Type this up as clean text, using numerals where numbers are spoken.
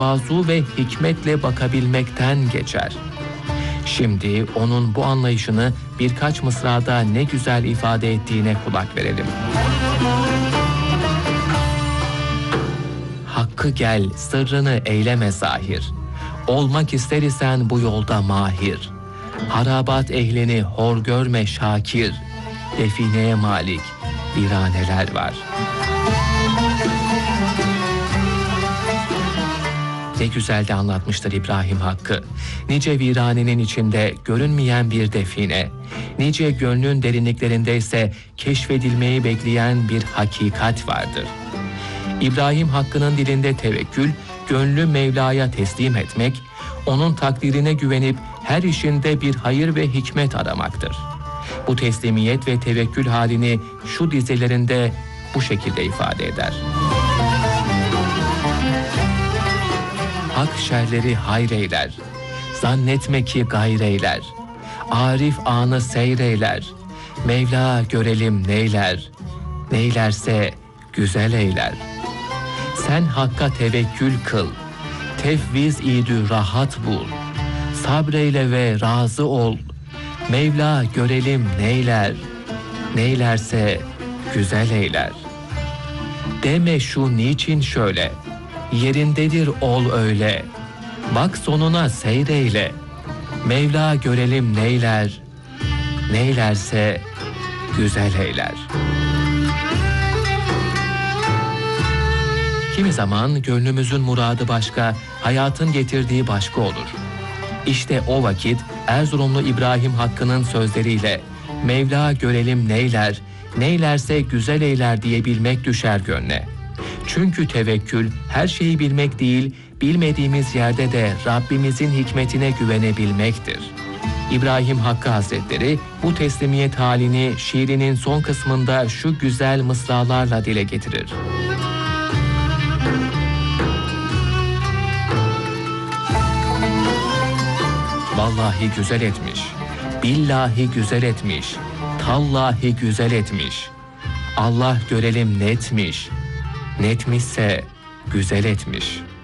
tevazu ve hikmetle bakabilmekten geçer. Şimdi onun bu anlayışını birkaç mısrada ne güzel ifade ettiğine kulak verelim. Hakkı gel, sırrını eyleme zahir. Olmak ister isen bu yolda mahir. Harabat ehlini hor görme şakir. Defineye malik viraneler var. Ne güzel de anlatmıştır İbrahim Hakkı. Nice viranenin içinde görünmeyen bir define, nice gönlün derinliklerinde ise keşfedilmeyi bekleyen bir hakikat vardır. İbrahim Hakkı'nın dilinde tevekkül, gönlü Mevla'ya teslim etmek, onun takdirine güvenip her işinde bir hayır ve hikmet aramaktır. Bu teslimiyet ve tevekkül halini şu dizelerinde bu şekilde ifade eder. Hak şerleri hayreyler, zannetme ki gayreyler. Arif anı seyreyler, Mevla görelim neyler. Neylerse güzel eyler. Sen Hakk'a tevekkül kıl, tefviz idü rahat bul. Sabreyle ve razı ol, Mevla görelim neyler. Neylerse güzel eyler. Deme şu niçin şöyle, yerindedir ol öyle. Bak sonuna seyreyle, Mevla görelim neyler. Neylerse güzel eyler. Kimi zaman gönlümüzün muradı başka, hayatın getirdiği başka olur. İşte o vakit Erzurumlu İbrahim Hakkı'nın sözleriyle Mevla görelim neyler, neylerse güzel eyler diyebilmek düşer gönle. Çünkü tevekkül her şeyi bilmek değil, bilmediğimiz yerde de Rabbimizin hikmetine güvenebilmektir. İbrahim Hakkı Hazretleri bu teslimiyet halini şiirinin son kısmında şu güzel mısralarla dile getirir. Vallahi güzel etmiş, billahi güzel etmiş, tallahi güzel etmiş. Allah görelim netmiş, netmişse güzel etmiş.